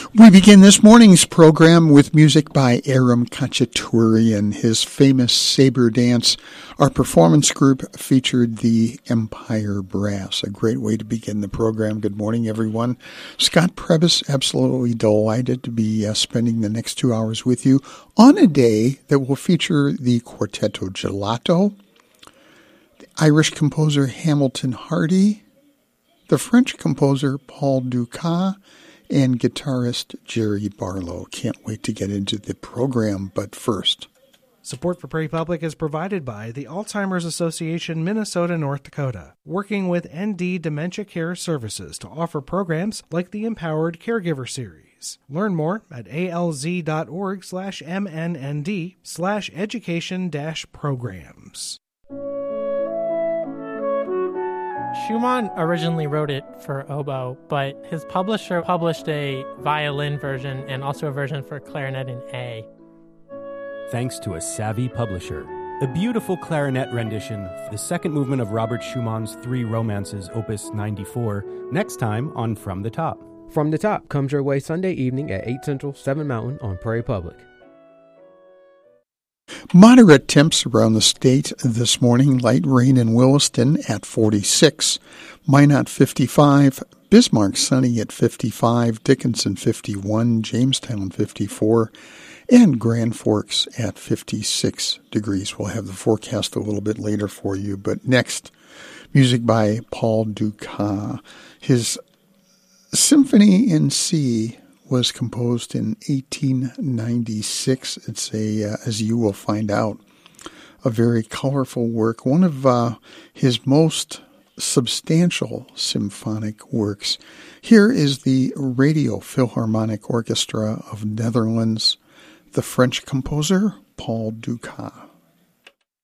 We begin this morning's program with music by Aram Khachaturian, his famous saber dance. Our performance group featured the Empire Brass, a great way to begin the program. Good morning, everyone. Scott Prebis, absolutely delighted to be spending the next 2 hours with you on a day that will feature the Quartetto Gelato, the Irish composer Hamilton Hardy, the French composer Paul Dukas, and guitarist Jerry Barlow. Can't wait to get into the program, but first. Support for Prairie Public is provided by the Alzheimer's Association Minnesota, North Dakota, working with ND Dementia Care Services to offer programs like the Empowered Caregiver Series. Learn more at alz.org/mnnd/education-programs. Schumann originally wrote it for oboe, but his publisher published a violin version and also a version for clarinet in A. Thanks to a savvy publisher. A beautiful clarinet rendition, the second movement of Robert Schumann's Three Romances, Opus 94, next time on From the Top. From the Top comes your way Sunday evening at 8 Central, 7 Mountain on Prairie Public. Moderate temps around the state this morning. Light rain in Williston at 46, Minot 55, Bismarck sunny at 55, Dickinson 51, Jamestown 54, and Grand Forks at 56 degrees. We'll have the forecast a little bit later for you, but next, music by Paul Dukas. His Symphony in C was composed in 1896. It's as you will find out, a very colorful work. One of his most substantial symphonic works. Here is the Radio Philharmonic Orchestra of Netherlands, the French composer Paul Dukas.